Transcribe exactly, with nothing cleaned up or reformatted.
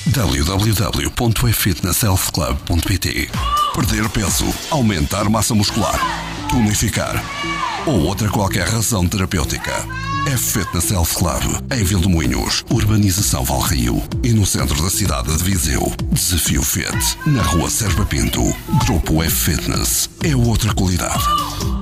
w w w ponto e fitness health club ponto p t. Perder peso, aumentar massa muscular, tonificar ou outra qualquer razão terapêutica. F-Fitness Health Club, em Vilmoinhos, Urbanização Valrio, e no centro da cidade de Viseu. Desafio Fit, na rua Serpa Pinto. Grupo F-Fitness é outra qualidade.